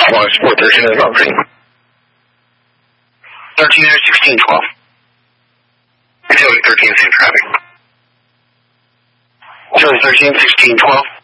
Long Sport 13 is on scene. 13 or 16, 12. Utility 13, same traffic. Utility 13, 16, 12.